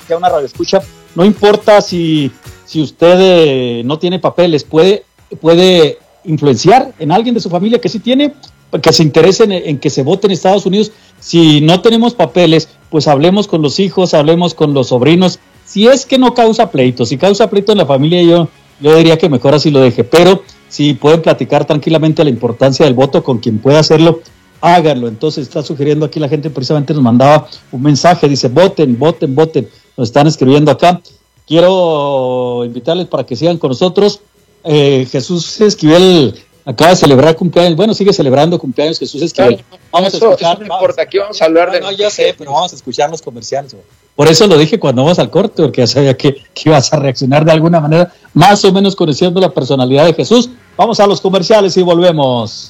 aquí a una radioescucha, no importa si usted no tiene papeles, puede influenciar en alguien de su familia que sí tiene, que se interesen en que se vote en Estados Unidos. Si no tenemos papeles, pues hablemos con los hijos, hablemos con los sobrinos. Si es que no causa pleito, si causa pleito en la familia, yo diría que mejor así lo deje. Pero si pueden platicar tranquilamente la importancia del voto con quien pueda hacerlo, háganlo. Entonces está sugiriendo aquí la gente, precisamente nos mandaba un mensaje, dice voten, nos están escribiendo acá. Quiero invitarles para que sigan con nosotros. Jesús Esquivel acaba de celebrar cumpleaños, bueno, sigue celebrando cumpleaños Jesús Esquivel. Vamos a escuchar. No importa, aquí vamos a hablar de... No, ya sé, pero vamos a escuchar los comerciales. Por eso lo dije cuando vamos al corte, porque ya sabía que ibas a reaccionar de alguna manera, más o menos conociendo la personalidad de Jesús. Vamos a los comerciales y volvemos.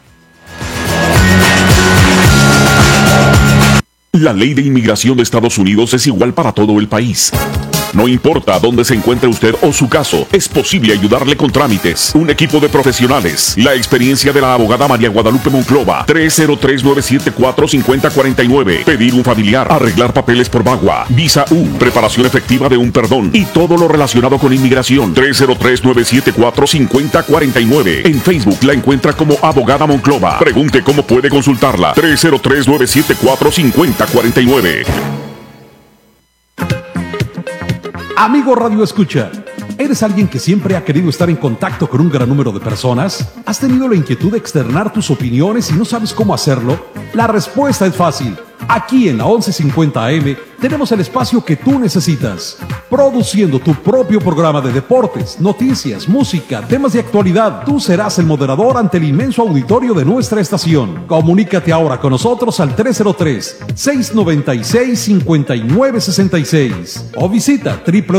La ley de inmigración de Estados Unidos es igual para todo el país. No importa dónde se encuentre usted o su caso, es posible ayudarle con trámites. Un equipo de profesionales. La experiencia de la abogada María Guadalupe Monclova. 303-974-5049. Pedir un familiar. Arreglar papeles por VAWA. Visa U. Preparación efectiva de un perdón. Y todo lo relacionado con inmigración. 303-974-5049. En Facebook la encuentra como Abogada Monclova. Pregunte cómo puede consultarla. 303-974-5049. Amigo Radio Escucha, ¿eres alguien que siempre ha querido estar en contacto con un gran número de personas? ¿Has tenido la inquietud de externar tus opiniones y no sabes cómo hacerlo? La respuesta es fácil. Aquí en la 1150 AM tenemos el espacio que tú necesitas, produciendo tu propio programa de deportes, noticias, música, temas de actualidad. Tú serás el moderador ante el inmenso auditorio de nuestra estación. Comunícate ahora con nosotros al 303-696-5966 o visita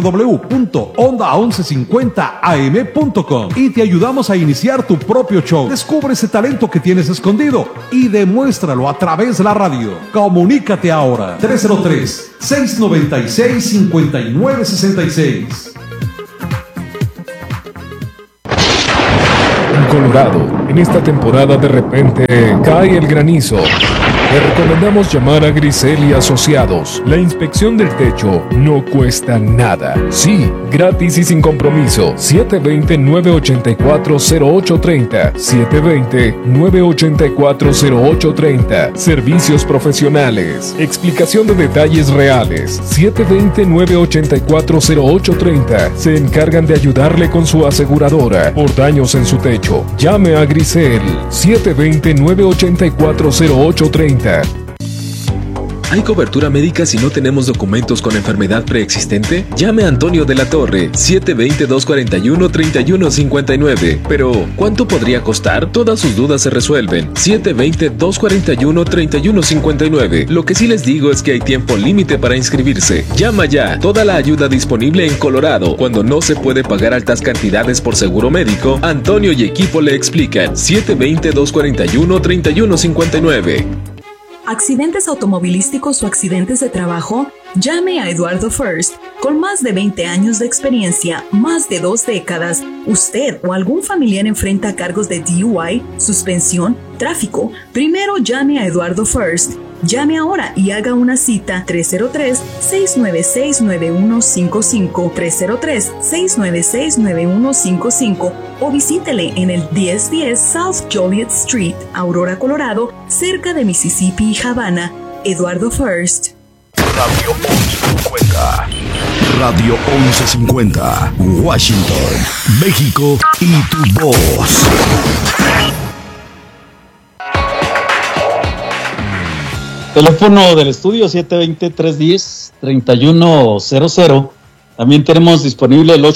www.onda1150am.com y te ayudamos a iniciar tu propio show. Descubre ese talento que tienes escondido y demuéstralo a través de la radio. Comunícate ahora. 303-696-5966. En Colorado, en esta temporada de repente cae el granizo. Te recomendamos llamar a Grisel y Asociados. La inspección del techo no cuesta nada. Sí, gratis y sin compromiso. 720-984-0830. 720-984-0830. Servicios profesionales. Explicación de detalles reales. 720-984-0830. Se encargan de ayudarle con su aseguradora por daños en su techo. Llame a Grisel. 720-984-0830. ¿Hay cobertura médica si no tenemos documentos con enfermedad preexistente? Llame a Antonio de la Torre, 720-241-3159. Pero, ¿cuánto podría costar? Todas sus dudas se resuelven. 720-241-3159. Lo que sí les digo es que hay tiempo límite para inscribirse. Llama ya. Toda la ayuda disponible en Colorado. Cuando no se puede pagar altas cantidades por seguro médico, Antonio y equipo le explican. 720-241-3159. ¿Accidentes automovilísticos o accidentes de trabajo? Llame a Eduardo First. Con más de 20 años de experiencia, más de 2 décadas, usted o algún familiar enfrenta cargos de DUI, suspensión, tráfico. Primero llame a Eduardo First. Llame ahora y haga una cita 303-696-9155, 303-696-9155 o visítele en el 1010 South Joliet Street, Aurora, Colorado, cerca de Mississippi y Havana. Eduardo First. Radio 1150. Radio 1150. Washington, México y tu voz. Teléfono del estudio 720-310-3100. También tenemos disponible el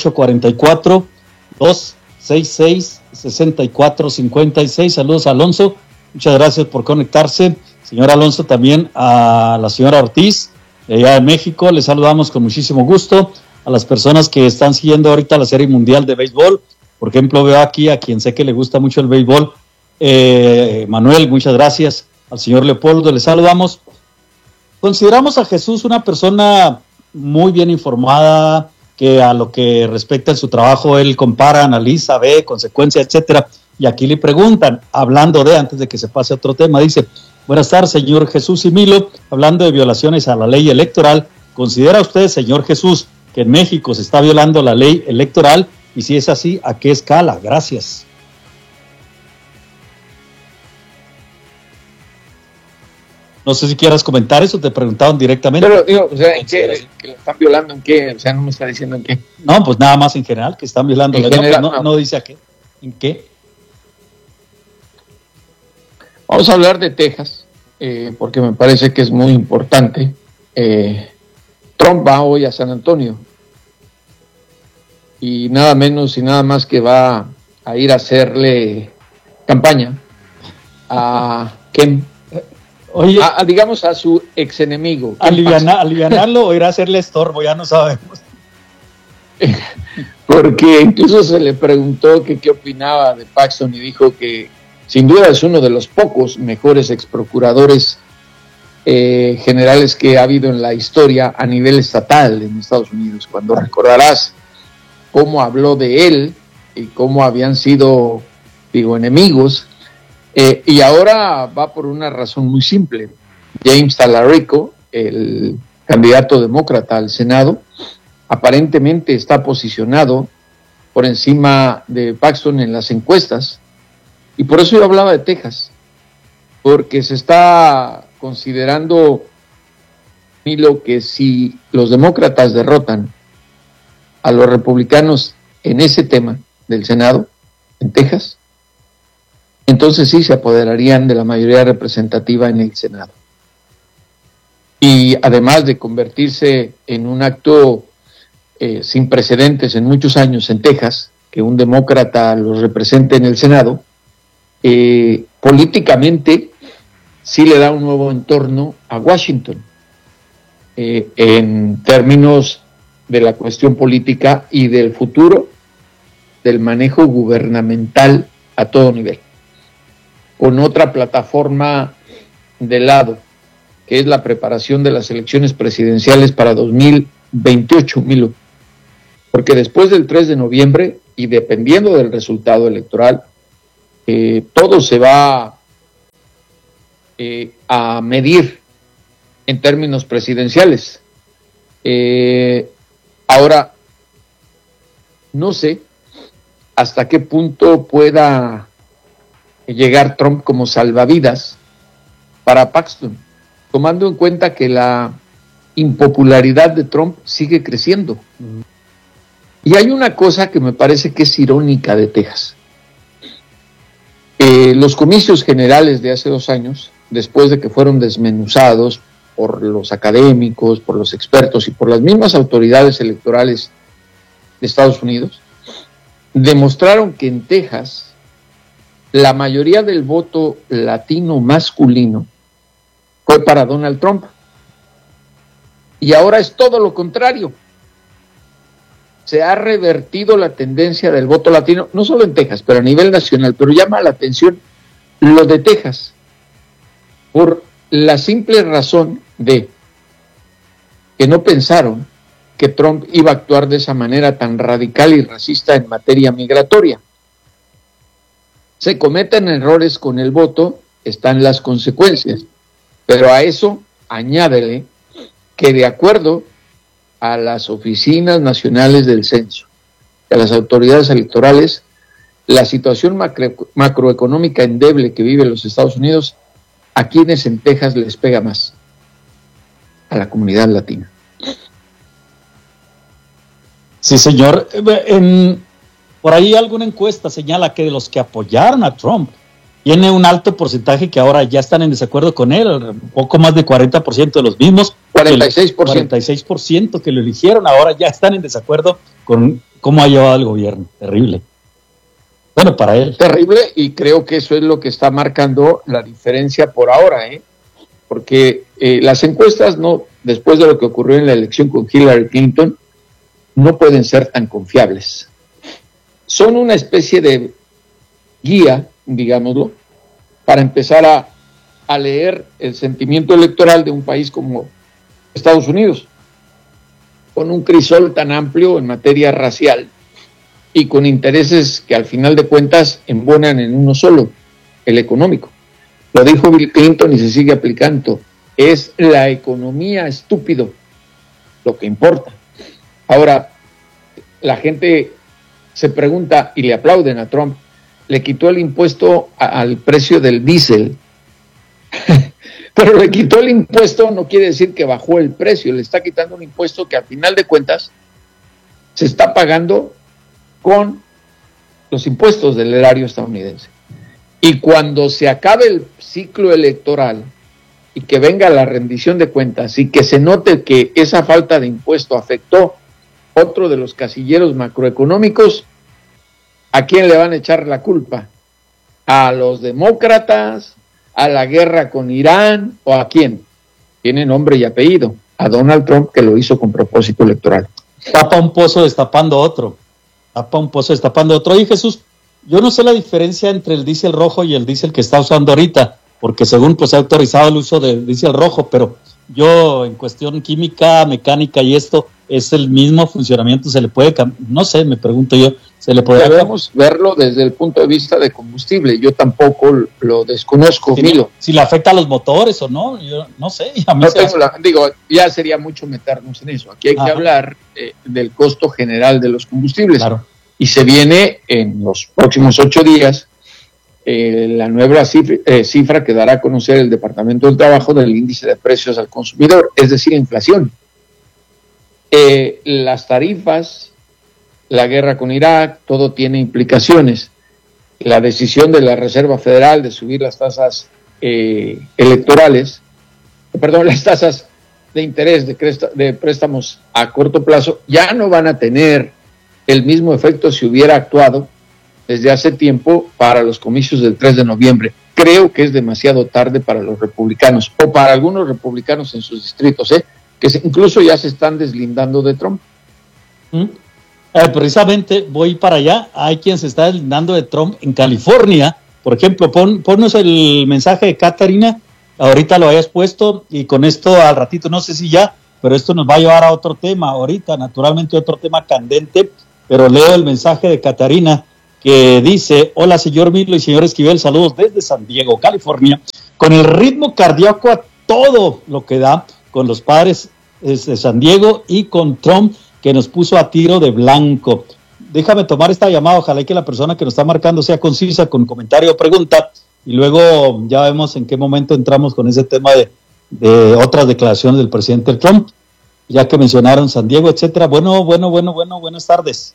844-266-6456. Saludos a Alonso. Muchas gracias por conectarse. Señor Alonso, también a la señora Ortiz, de allá de México. Les saludamos con muchísimo gusto. A las personas que están siguiendo ahorita la Serie Mundial de Béisbol. Por ejemplo, veo aquí a quien sé que le gusta mucho el béisbol. Manuel, muchas gracias. Al señor Leopoldo, le saludamos. Consideramos a Jesús una persona muy bien informada, que a lo que respecta en su trabajo, él compara, analiza, ve, consecuencia, etcétera. Y aquí le preguntan, hablando de, antes de que se pase a otro tema, dice: buenas tardes, señor Jesús y Milo, hablando de violaciones a la ley electoral, ¿considera usted, señor Jesús, que en México se está violando la ley electoral? Y si es así, ¿a qué escala? Gracias. No sé si quieras comentar eso, te preguntaban directamente. Pero digo, o sea, ¿en qué? ¿Que lo están violando en qué? O sea, no me está diciendo en qué. No, pues nada más en general, que están violando la ley. No dice a qué. ¿En qué? Vamos a hablar de Texas, porque me parece que es muy importante. Trump va hoy a San Antonio. Y nada menos y nada más que va a ir a hacerle campaña a Ken. Oye, digamos a su ex enemigo. Alivianarlo o ir a hacerle estorbo, ya no sabemos. Porque incluso se le preguntó que qué opinaba de Paxton y dijo que sin duda es uno de los pocos mejores ex procuradores generales que ha habido en la historia a nivel estatal en Estados Unidos. Cuando recordarás cómo habló de él y cómo habían sido, enemigos. Y ahora va por una razón muy simple. James Talarico, el candidato demócrata al Senado, aparentemente está posicionado por encima de Paxton en las encuestas. Y por eso yo hablaba de Texas, porque se está considerando, Milo, que si los demócratas derrotan a los republicanos en ese tema del Senado, en Texas, entonces sí se apoderarían de la mayoría representativa en el Senado. Y además de convertirse en un acto sin precedentes en muchos años en Texas, que un demócrata los represente en el Senado, políticamente sí le da un nuevo entorno a Washington, en términos de la cuestión política y del futuro del manejo gubernamental a todo nivel, con otra plataforma de lado, que es la preparación de las elecciones presidenciales para 2028, Milo. Porque después del 3 de noviembre, y dependiendo del resultado electoral, todo se va a medir en términos presidenciales. Ahora, no sé hasta qué punto pueda llegar Trump como salvavidas para Paxton, tomando en cuenta que la impopularidad de Trump sigue creciendo. Y hay una cosa que me parece que es irónica de Texas. Los comicios generales de hace 2 años, después de que fueron desmenuzados por los académicos, por los expertos y por las mismas autoridades electorales de Estados Unidos, demostraron que en Texas la mayoría del voto latino masculino fue para Donald Trump. Y ahora es todo lo contrario. Se ha revertido la tendencia del voto latino, no solo en Texas, pero a nivel nacional. Pero llama la atención lo de Texas, por la simple razón de que no pensaron que Trump iba a actuar de esa manera tan radical y racista en materia migratoria. Se cometen errores con el voto, están las consecuencias, pero a eso añádele que de acuerdo a las oficinas nacionales del censo, a las autoridades electorales, la situación macroeconómica endeble que vive los Estados Unidos, a quienes en Texas les pega más, a la comunidad latina. Sí, señor. Por ahí alguna encuesta señala que de los que apoyaron a Trump, tiene un alto porcentaje que ahora ya están en desacuerdo con él, un poco más de 40% de los mismos. 46%. 46% que lo eligieron, ahora ya están en desacuerdo con cómo ha llevado el gobierno. Terrible. Bueno, para él. Terrible, y creo que eso es lo que está marcando la diferencia por ahora, porque las encuestas, no, después de lo que ocurrió en la elección con Hillary Clinton, no pueden ser tan confiables. Son una especie de guía, digámoslo, para empezar a leer el sentimiento electoral de un país como Estados Unidos, con un crisol tan amplio en materia racial y con intereses que al final de cuentas embonan en uno solo, el económico. Lo dijo Bill Clinton y se sigue aplicando. Es la economía, estúpido. lo que importa. Ahora, la gente se pregunta y le aplauden a Trump, le quitó el impuesto al precio del diésel, pero le quitó el impuesto no quiere decir que bajó el precio, le está quitando un impuesto que al final de cuentas se está pagando con los impuestos del erario estadounidense. Y cuando se acabe el ciclo electoral y que venga la rendición de cuentas y que se note que esa falta de impuesto afectó otro de los casilleros macroeconómicos, ¿a quién le van a echar la culpa? ¿A los demócratas? ¿A la guerra con Irán? ¿O a quién? Tiene nombre y apellido. A Donald Trump, que lo hizo con propósito electoral. Tapa un pozo destapando otro. Tapa un pozo destapando otro. Oye, Jesús, yo no sé la diferencia entre el diésel rojo y el diésel que está usando ahorita, porque según pues ha autorizado el uso del diésel rojo, pero yo en cuestión química, mecánica y esto, es el mismo funcionamiento, se le puede no sé, me pregunto yo, se le puede... Debemos verlo desde el punto de vista de combustible, yo tampoco lo desconozco, Milo. Si le afecta a los motores o no, yo no sé. A mí ya sería mucho meternos en eso, aquí hay que hablar del costo general de los combustibles, claro. Y se viene en los próximos 8 días la nueva cifra que dará a conocer el Departamento del Trabajo del índice de precios al consumidor, es decir, inflación. Las tarifas, la guerra con Irak, todo tiene implicaciones. La decisión de la Reserva Federal de subir las tasas las tasas de interés de préstamos a corto plazo, ya no van a tener el mismo efecto si hubiera actuado desde hace tiempo para los comicios del 3 de noviembre. Creo que es demasiado tarde para los republicanos, o para algunos republicanos en sus distritos, que incluso ya se están deslindando de Trump. Precisamente voy para allá. Hay quien se está deslindando de Trump en California. Por ejemplo, ponnos el mensaje de Catarina, ahorita lo hayas puesto, y con esto al ratito, no sé si ya, pero esto nos va a llevar a otro tema ahorita, naturalmente otro tema candente, pero leo el mensaje de Catarina, que dice: hola señor Milo y señor Esquivel, saludos desde San Diego, California, con el ritmo cardíaco a todo lo que da, con los padres de San Diego y con Trump, que nos puso a tiro de blanco. Déjame tomar esta llamada, ojalá que la persona que nos está marcando sea concisa con comentario o pregunta, y luego ya vemos en qué momento entramos con ese tema de otras declaraciones del presidente Trump, ya que mencionaron San Diego, etcétera. Bueno, buenas tardes.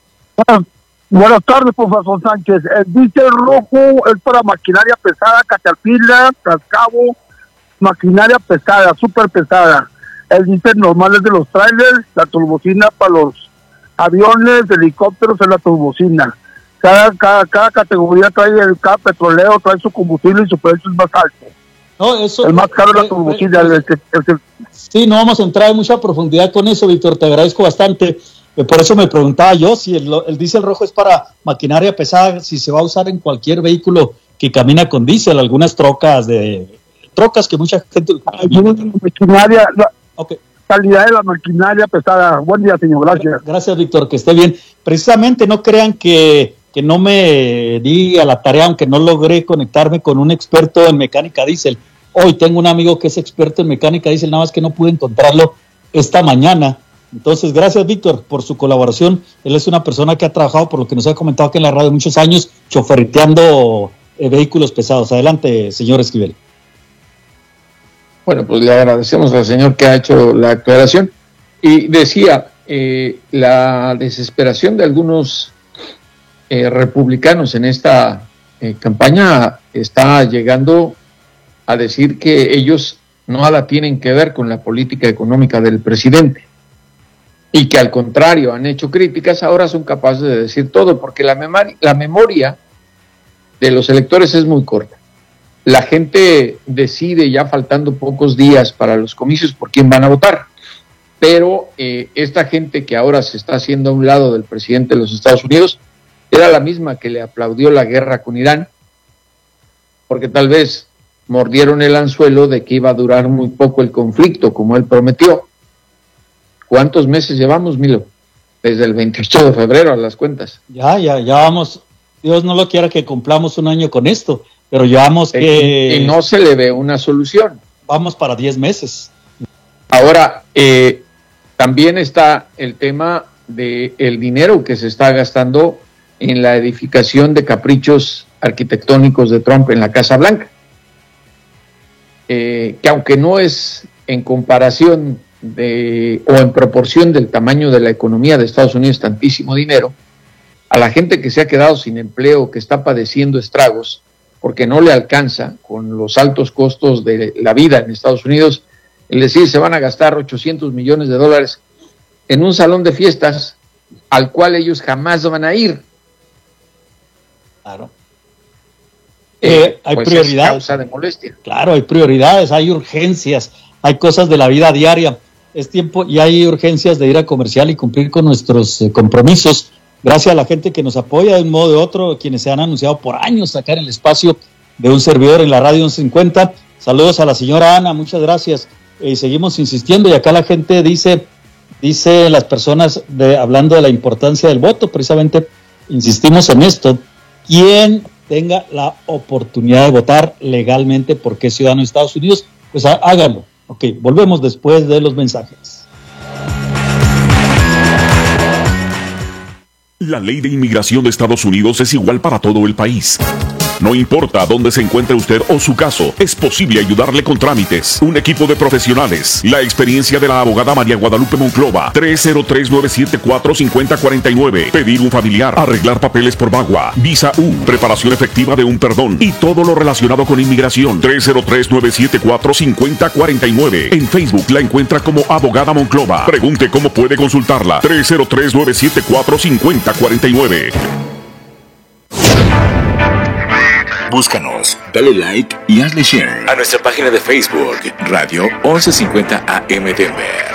Buenas tardes, profesor Sánchez. El diésel rojo es para maquinaria pesada, Caterpillar, Trascabo, maquinaria pesada, súper pesada. El diésel normal es de los trailers, la turbocina para los aviones, helicópteros es la turbocina. Cada categoría cada petrolero trae su combustible y su precio es más alto. No, eso, el más caro es la turbocina. Sí, no vamos a entrar en mucha profundidad con eso, Víctor, te agradezco bastante. Por eso me preguntaba yo si el diésel rojo es para maquinaria pesada, si se va a usar en cualquier vehículo que camina con diésel, algunas trocas que mucha gente... Maquinaria, calidad de la maquinaria pesada. Buen día, señor, gracias. Gracias, Víctor, que esté bien. Precisamente no crean que no me di a la tarea, aunque no logré conectarme con un experto en mecánica diésel. Hoy tengo un amigo que es experto en mecánica diésel, nada más que no pude encontrarlo esta mañana. Entonces, gracias, Víctor, por su colaboración. Él es una persona que ha trabajado, por lo que nos ha comentado aquí en la radio, muchos años chofereteando vehículos pesados. Adelante, señor Esquivel. Bueno, pues le agradecemos al señor que ha hecho la aclaración. Y decía, la desesperación de algunos republicanos en esta campaña está llegando a decir que ellos nada tienen que ver con la política económica del presidente y que al contrario han hecho críticas, ahora son capaces de decir todo, porque la memoria de los electores es muy corta. La gente decide ya faltando pocos días para los comicios por quién van a votar, pero esta gente que ahora se está haciendo a un lado del presidente de los Estados Unidos era la misma que le aplaudió la guerra con Irán, porque tal vez mordieron el anzuelo de que iba a durar muy poco el conflicto, como él prometió. ¿Cuántos meses llevamos, Milo? Desde el 28 de febrero a las cuentas. Ya vamos. Dios no lo quiera que cumplamos un año con esto, pero llevamos que... Y no se le ve una solución. Vamos para 10 meses. Ahora, También está el tema del dinero que se está gastando en la edificación de caprichos arquitectónicos de Trump en la Casa Blanca, que aunque no es en comparación o en proporción del tamaño de la economía de Estados Unidos tantísimo dinero, a la gente que se ha quedado sin empleo, que está padeciendo estragos, porque no le alcanza con los altos costos de la vida en Estados Unidos, es decir, se van a gastar $800 millones en un salón de fiestas al cual ellos jamás van a ir. Claro. Hay pues prioridades. Es causa de molestia. Claro, hay prioridades, hay urgencias, hay cosas de la vida diaria. Es tiempo y hay urgencias de ir a comercial y cumplir con nuestros compromisos. Gracias a la gente que nos apoya de un modo u otro, quienes se han anunciado por años sacar el espacio de un servidor en la radio 1150. Saludos a la señora Ana, muchas gracias. Seguimos insistiendo y acá la gente dice las personas hablando de la importancia del voto, precisamente insistimos en esto. Quien tenga la oportunidad de votar legalmente porque es ciudadano de Estados Unidos, pues háganlo. Ok, volvemos después de los mensajes. La ley de inmigración de Estados Unidos es igual para todo el país. No importa dónde se encuentre usted o su caso, es posible ayudarle con trámites. Un equipo de profesionales. La experiencia de la abogada María Guadalupe Monclova. 303-974-5049. Pedir un familiar. Arreglar papeles por VAWA. Visa U. Preparación efectiva de un perdón. Y todo lo relacionado con inmigración. 303-974-5049. En Facebook la encuentra como Abogada Monclova. Pregunte cómo puede consultarla. 303-974-5049. Búscanos, dale like y hazle share a nuestra página de Facebook, Radio 1150 AM Denver.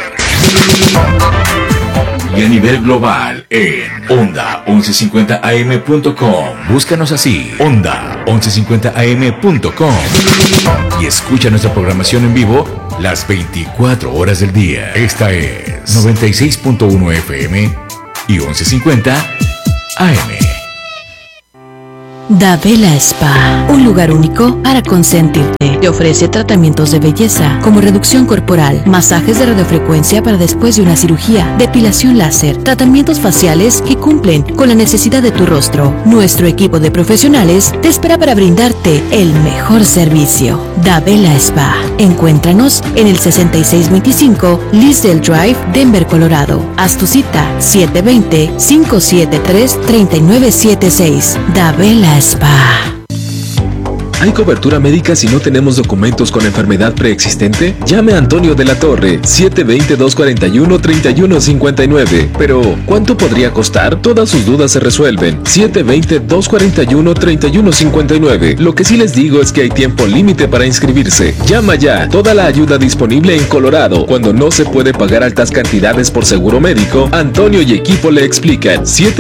Y a nivel global en onda1150am.com. Búscanos así, onda1150am.com. Y escucha nuestra programación en vivo las 24 horas del día. Esta es 96.1 FM y 1150 AM. Davela Spa, un lugar único para consentirte. Te ofrece tratamientos de belleza como reducción corporal, masajes de radiofrecuencia para después de una cirugía, depilación láser, tratamientos faciales que cumplen con la necesidad de tu rostro. Nuestro equipo de profesionales te espera para brindarte el mejor servicio. Davela Spa. Encuéntranos en el 6625 Lisdale Drive, Denver, Colorado. Haz tu cita 720-573-3976. Davela Spa. ¿Hay cobertura médica si no tenemos documentos con enfermedad preexistente? Llame a Antonio de la Torre, 720-241-3159. Pero, ¿cuánto podría costar? Todas sus dudas se resuelven. 720-241-3159. Lo que sí les digo es que hay tiempo límite para inscribirse. Llama ya. Toda la ayuda disponible en Colorado. Cuando no se puede pagar altas cantidades por seguro médico, Antonio y equipo le explican.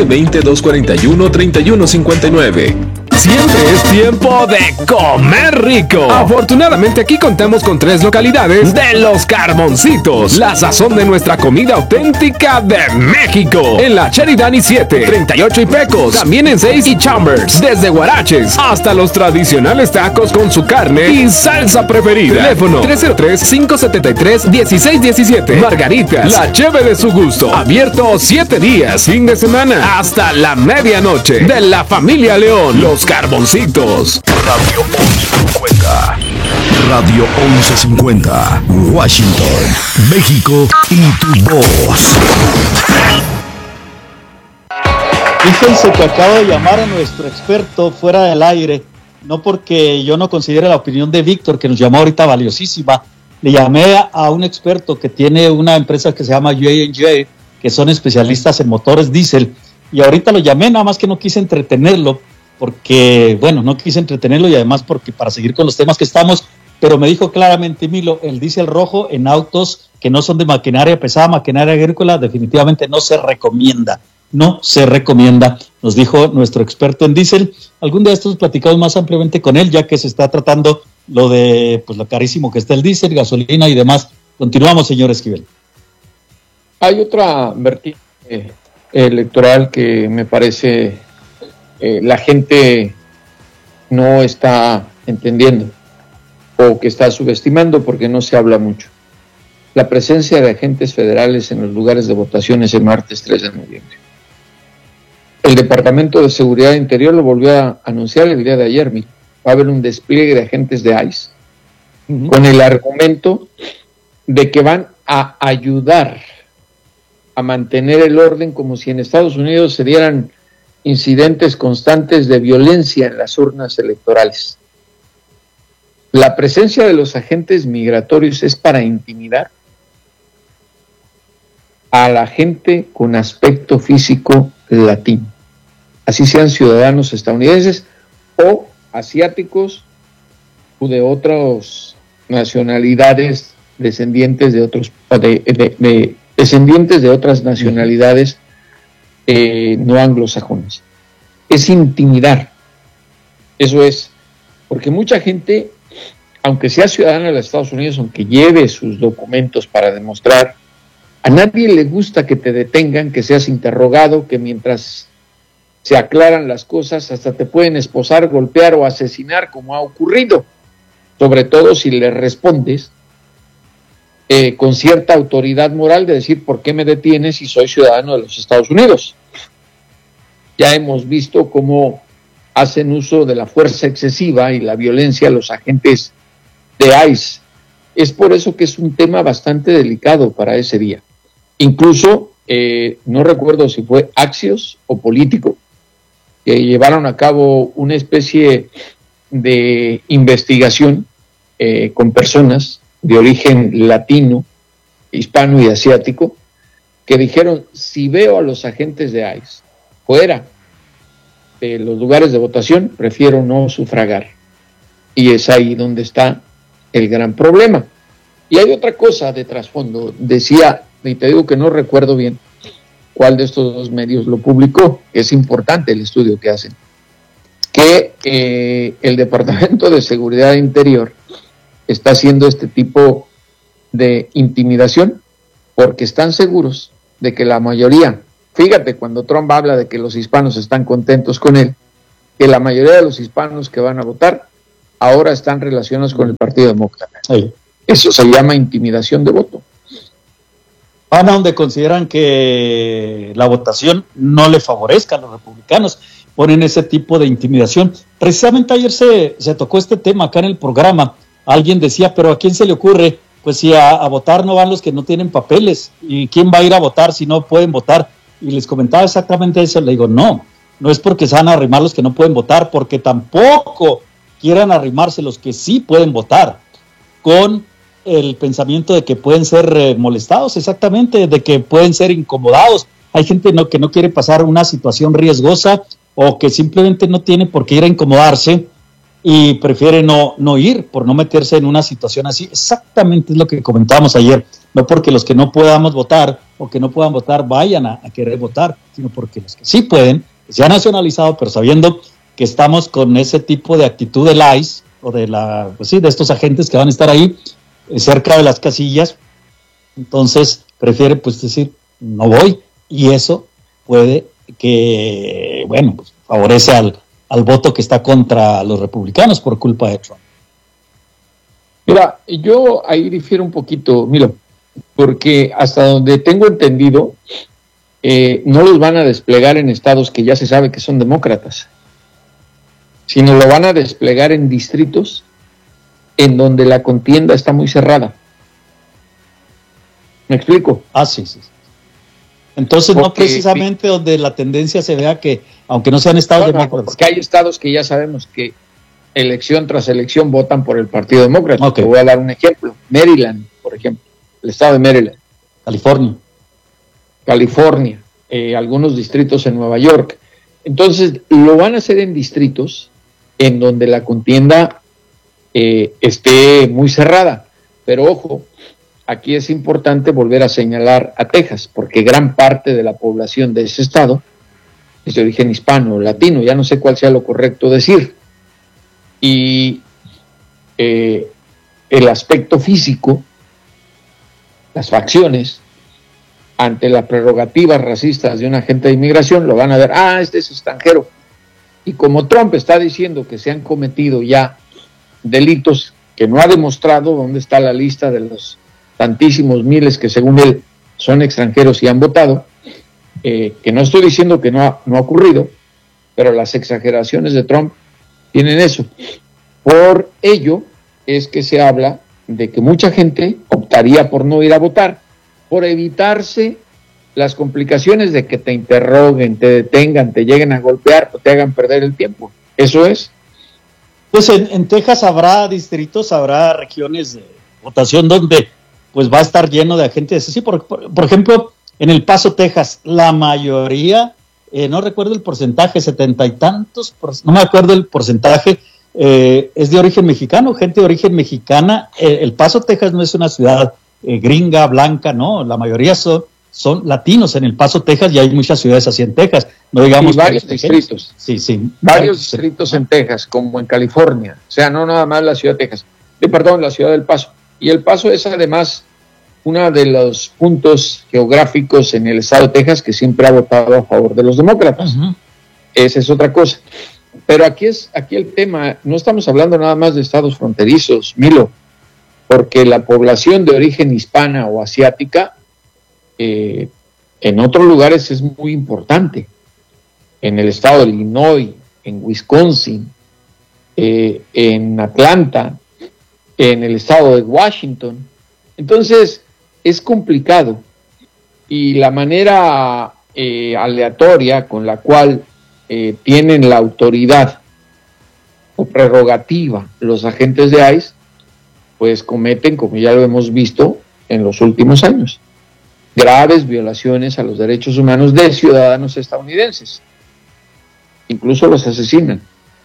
720-241-3159. Siempre es tiempo de comer rico. Afortunadamente aquí contamos con 3 localidades de Los Carboncitos, la sazón de nuestra comida auténtica de México. En la Cheridani 7, 38 y Pecos, también en 6 y Chambers, desde Guaraches hasta los tradicionales tacos con su carne y salsa preferida. Teléfono 303-573-1617. Margaritas, la cheve de su gusto. Abierto 7 días, fin de semana, hasta la medianoche. De la familia León, Los Carboncitos. Radio 1150. Radio 1150. Washington, México y tu voz. Fíjense que acabo de llamar a nuestro experto fuera del aire, no porque yo no considere la opinión de Víctor, que nos llamó ahorita valiosísima. Le llamé a un experto que tiene una empresa que se llama J&J, que son especialistas en motores diésel, y ahorita lo llamé, nada más que no quise entretenerlo, porque, bueno, no quise entretenerlo y además porque para seguir con los temas que estamos, pero me dijo claramente, Milo, el diésel rojo en autos que no son de maquinaria pesada, maquinaria agrícola, definitivamente no se recomienda, nos dijo nuestro experto en diésel. Algún día estos platicamos más ampliamente con él, ya que se está tratando lo de, pues, lo carísimo que está el diésel, gasolina y demás. Continuamos, señor Esquivel. Hay otra vertiente electoral que me parece la gente no está entendiendo o que está subestimando porque no se habla mucho. la presencia de agentes federales en los lugares de votación ese martes 3 de noviembre. El Departamento de Seguridad Interior lo volvió a anunciar el día de ayer. Va a haber un despliegue de agentes de ICE con el argumento de que van a ayudar a mantener el orden, como si en Estados Unidos se dieran incidentes constantes de violencia en las urnas electorales. La presencia de los agentes migratorios es para intimidar a la gente con aspecto físico latino, así sean ciudadanos estadounidenses o asiáticos o de otras nacionalidades descendientes de otros descendientes de otras nacionalidades no anglosajonas. Es intimidar. Eso es, porque mucha gente, aunque sea ciudadana de los Estados Unidos, aunque lleve sus documentos para demostrar, a nadie le gusta que te detengan, que seas interrogado, que mientras se aclaran las cosas hasta te pueden esposar, golpear o asesinar, como ha ocurrido, sobre todo si le respondes con cierta autoridad moral de decir por qué me detienes si soy ciudadano de los Estados Unidos. Ya hemos visto cómo hacen uso de la fuerza excesiva y la violencia los agentes de ICE. Es por eso que es un tema bastante delicado para ese día. Incluso, no recuerdo si fue Axios o Político, que llevaron a cabo una especie de investigación con personas de origen latino, hispano y asiático, que dijeron, si veo a los agentes de ICE fuera de los lugares de votación, prefiero no sufragar. Y es ahí donde está el gran problema. Y hay otra cosa de trasfondo. Decía, y te digo que no recuerdo bien cuál de estos dos medios lo publicó, es importante el estudio que hacen, que el Departamento de Seguridad Interior está haciendo este tipo de intimidación porque están seguros de que la mayoría, fíjate cuando Trump habla de que los hispanos están contentos con él, que la mayoría de los hispanos que van a votar ahora están relacionados con el Partido Demócrata. Sí. Eso se llama intimidación de voto. Van a donde consideran que la votación no le favorezca a los republicanos, ponen ese tipo de intimidación. Precisamente ayer se tocó este tema acá en el programa. Alguien decía, pero ¿a quién se le ocurre? Pues si a votar no van los que no tienen papeles, ¿y quién va a ir a votar si no pueden votar? Y les comentaba exactamente eso, le digo, no es porque se van a arrimar los que no pueden votar, porque tampoco quieran arrimarse los que sí pueden votar, con el pensamiento de que pueden ser molestados, exactamente, de que pueden ser incomodados. Hay gente que no quiere pasar una situación riesgosa o que simplemente no tiene por qué ir a incomodarse y prefiere no ir por no meterse en una situación así. Exactamente es lo que comentábamos ayer. No porque los que no podamos votar o que no puedan votar vayan a querer votar, sino porque los que sí pueden, que se han nacionalizado, pero sabiendo que estamos con ese tipo de actitud del ICE o de de estos agentes que van a estar ahí cerca de las casillas, entonces prefiere pues decir no voy, y eso puede que pues, favorece al voto que está contra los republicanos por culpa de Trump. Mira, yo ahí difiero un poquito, Milo, porque hasta donde tengo entendido no los van a desplegar en estados que ya se sabe que son demócratas, sino lo van a desplegar en distritos en donde la contienda está muy cerrada. ¿Me explico? Sí. Entonces porque, no precisamente donde la tendencia se vea que, aunque no sean estados demócratas. Porque hay estados que ya sabemos que elección tras elección votan por el Partido Demócrata. Okay. Te voy a dar un ejemplo. Maryland, por ejemplo. El estado de Maryland. California. Algunos distritos en Nueva York. Entonces, lo van a hacer en distritos en donde la contienda esté muy cerrada. Pero ojo, aquí es importante volver a señalar a Texas, porque gran parte de la población de ese estado es de origen hispano o latino, ya no sé cuál sea lo correcto decir. Y el aspecto físico, las facciones, ante las prerrogativas racistas de un agente de inmigración, lo van a ver, este es extranjero. Y como Trump está diciendo que se han cometido ya delitos que no ha demostrado, ¿dónde está la lista de los tantísimos miles que según él son extranjeros y han votado, que no estoy diciendo que no ha ocurrido, pero las exageraciones de Trump tienen eso. Por ello es que se habla de que mucha gente optaría por no ir a votar, por evitarse las complicaciones de que te interroguen, te detengan, te lleguen a golpear o te hagan perder el tiempo. Eso es. Pues en Texas habrá distritos, habrá regiones de votación donde pues va a estar lleno de agentes. Sí, por ejemplo, en El Paso, Texas, la mayoría, no recuerdo el porcentaje, 70 y tantos, no me acuerdo el porcentaje, es de origen mexicano, gente de origen mexicana. El Paso, Texas no es una ciudad gringa, blanca, no, la mayoría son latinos en El Paso, Texas, y hay muchas ciudades así en Texas, no digamos. Y varios distritos. Sí. Varios distritos en Texas, como en California, o sea, no nada más la ciudad de Texas, la ciudad del Paso. Y El Paso es además uno de los puntos geográficos en el estado de Texas que siempre ha votado a favor de los demócratas. Uh-huh. Esa es otra cosa. Pero aquí el tema, no estamos hablando nada más de estados fronterizos, Milo, porque la población de origen hispana o asiática en otros lugares es muy importante. En el estado de Illinois, en Wisconsin, en Atlanta, en el estado de Washington. Entonces, es complicado. Y la manera aleatoria con la cual tienen la autoridad o prerrogativa los agentes de ICE, pues cometen, como ya lo hemos visto en los últimos años, graves violaciones a los derechos humanos de ciudadanos estadounidenses. Incluso los asesinan,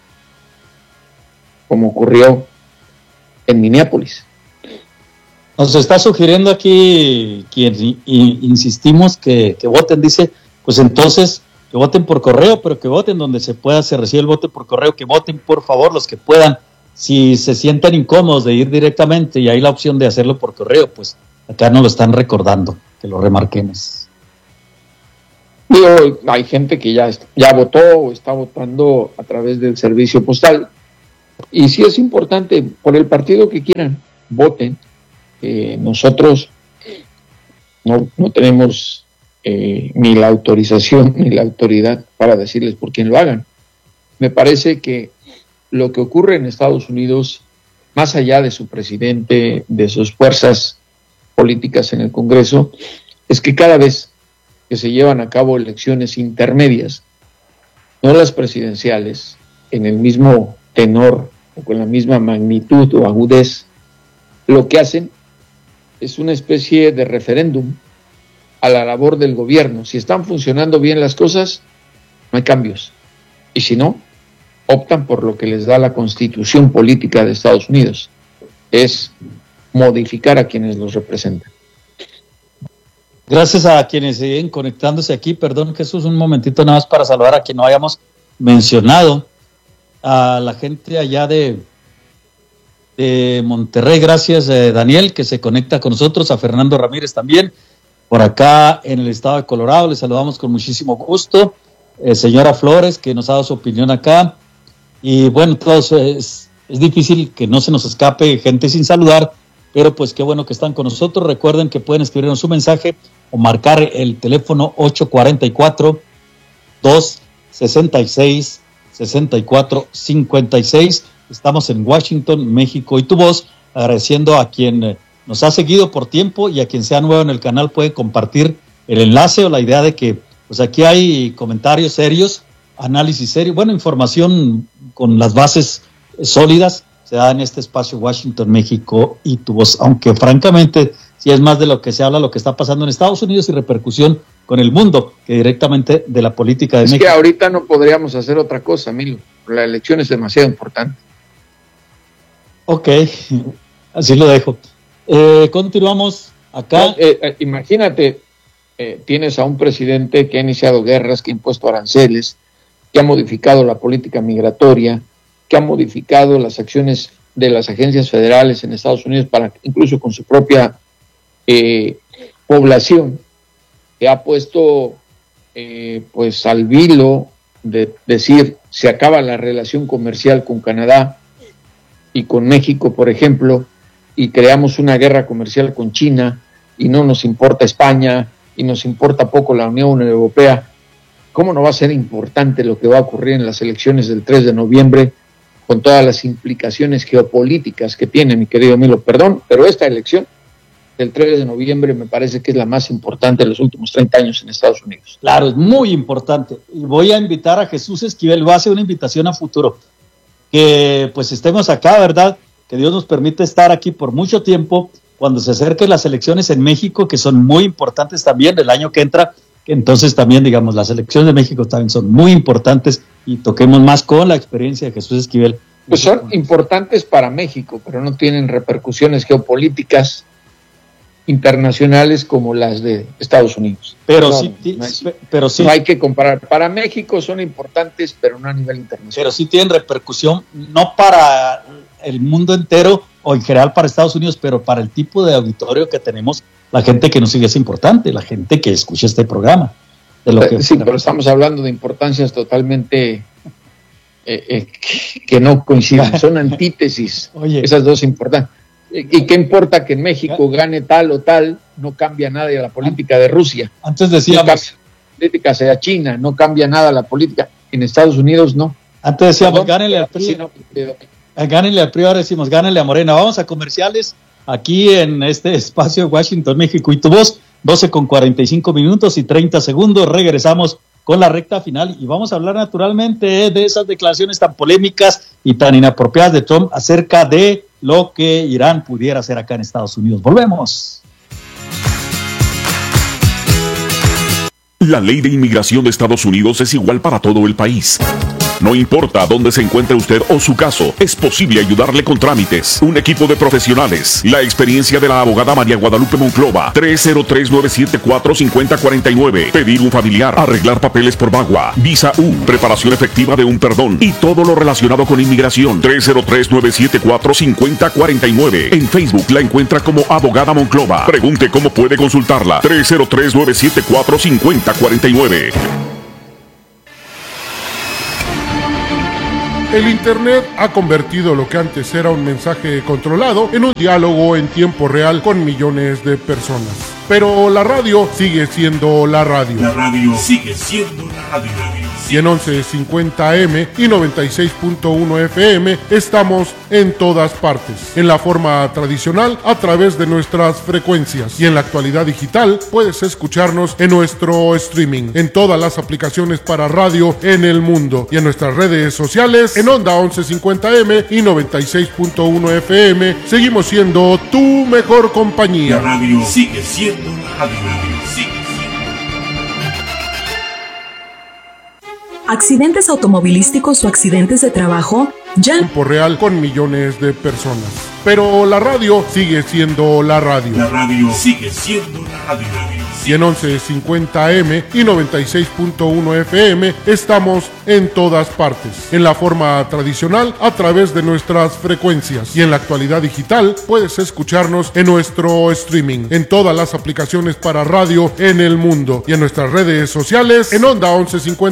como ocurrió en Minneapolis. Nos está sugiriendo aquí quien insistimos que voten, dice, pues entonces que voten por correo, pero que voten donde se pueda, se recibe el voto por correo, que voten por favor los que puedan. Si se sientan incómodos de ir directamente y hay la opción de hacerlo por correo, pues acá nos lo están recordando, que lo remarquemos. Digo, hay gente que ya votó o está votando a través del servicio postal, y sí es importante, por el partido que quieran, voten. Nosotros no tenemos ni la autorización ni la autoridad para decirles por quién lo hagan. Me parece que lo que ocurre en Estados Unidos, más allá de su presidente, de sus fuerzas políticas en el Congreso, es que cada vez que se llevan a cabo elecciones intermedias, no las presidenciales, en el mismo tenor o con la misma magnitud o agudez, lo que hacen es una especie de referéndum a la labor del gobierno. Si están funcionando bien las cosas, no hay cambios. Y si no, optan por lo que les da la Constitución política de Estados Unidos, es modificar a quienes los representan. Gracias a quienes siguen conectándose aquí. Perdón, Jesús, un momentito nada más para saludar a quien no hayamos mencionado, a la gente allá de Monterrey. Gracias, Daniel, que se conecta con nosotros, a Fernando Ramírez también, por acá en el estado de Colorado, les saludamos con muchísimo gusto. Señora Flores, que nos ha dado su opinión acá, y bueno, todos es difícil que no se nos escape gente sin saludar, pero pues qué bueno que están con nosotros. Recuerden que pueden escribirnos su mensaje o marcar el teléfono 844-266-6456. Estamos en Washington, México, y tu voz, agradeciendo a quien nos ha seguido por tiempo y a quien sea nuevo en el canal puede compartir el enlace o la idea de que pues aquí hay comentarios serios, análisis serio, bueno, información con las bases sólidas, se da en este espacio Washington, México y tu voz, aunque francamente sí es más de lo que se habla, lo que está pasando en Estados Unidos y repercusión con el mundo, que directamente de la política de México. Es que ahorita no podríamos hacer otra cosa, Milo, la elección es demasiado importante. Ok, así lo dejo. Continuamos acá. Imagínate, tienes a un presidente que ha iniciado guerras, que ha impuesto aranceles, que ha modificado la política migratoria, que ha modificado las acciones de las agencias federales en Estados Unidos, para incluso con su propia población, que ha puesto pues al vilo de decir se acaba la relación comercial con Canadá y con México, por ejemplo, y creamos una guerra comercial con China y no nos importa España y nos importa poco la Unión Europea, ¿cómo no va a ser importante lo que va a ocurrir en las elecciones del 3 de noviembre con todas las implicaciones geopolíticas que tiene, mi querido Milo? Perdón, pero esta elección del 3 de noviembre me parece que es la más importante de los últimos 30 años en Estados Unidos. Claro, es muy importante. Y voy a invitar a Jesús Esquivel, va a hacer una invitación a futuro, que pues estemos acá, ¿verdad? Que Dios nos permite estar aquí por mucho tiempo, cuando se acerquen las elecciones en México, que son muy importantes también el año que entra. Entonces también, digamos, las elecciones de México también son muy importantes y toquemos más con la experiencia de Jesús Esquivel. Pues son importantes para México, pero no tienen repercusiones geopolíticas internacionales como las de Estados Unidos. Pero no, sí, no hay que comparar. Para México son importantes, pero no a nivel internacional. Pero sí tienen repercusión, no para el mundo entero o en general para Estados Unidos, pero para el tipo de auditorio que tenemos, la gente que nos sigue es importante, la gente que escucha este programa. Sí, pero estamos hablando de importancias totalmente que no coinciden, son antítesis. Oye, esas dos importantes. ¿Y qué importa que en México gane tal o tal? No cambia nada la política de Rusia. Antes decíamos, no cambia la política hacia China, no cambia nada la política. En Estados Unidos no. Antes decíamos, gánenle al PRI. Gánenle al PRI, ahora decimos, gánenle a Morena. Vamos a comerciales aquí en este espacio de Washington, México y tu voz. 12:45 minutos y 30 segundos. Regresamos con la recta final y vamos a hablar naturalmente de esas declaraciones tan polémicas y tan inapropiadas de Trump acerca de lo que Irán pudiera hacer acá en Estados Unidos. Volvemos. La ley de inmigración de Estados Unidos es igual para todo el país. No importa dónde se encuentre usted o su caso, es posible ayudarle con trámites. Un equipo de profesionales. La experiencia de la abogada María Guadalupe Monclova. 303-974-5049. Pedir un familiar. Arreglar papeles por VAWA. Visa U. Preparación efectiva de un perdón. Y todo lo relacionado con inmigración. 303-974-5049. En Facebook la encuentra como abogada Monclova. Pregunte cómo puede consultarla. 303-974-5049. El Internet ha convertido lo que antes era un mensaje controlado en un diálogo en tiempo real con millones de personas. Pero la radio sigue siendo la radio. La radio sigue siendo la radio. Y en 1150 AM y 96.1 FM estamos en todas partes. En la forma tradicional, a través de nuestras frecuencias. Y en la actualidad digital, puedes escucharnos en nuestro streaming, en todas las aplicaciones para radio en el mundo. Y en nuestras redes sociales, en Onda 1150M y 96.1 FM, seguimos siendo tu mejor compañía. La radio sigue siendo la radio. Accidentes automovilísticos o accidentes de trabajo, ya. Tiempo real con millones de personas. Pero la radio sigue siendo la radio. La radio sigue siendo la radio. Y en 1150 AM y 96.1 FM estamos en todas partes. En la forma tradicional, a través de nuestras frecuencias. Y en la actualidad digital, puedes escucharnos en nuestro streaming, en todas las aplicaciones para radio en el mundo. Y en nuestras redes sociales, en Onda 1150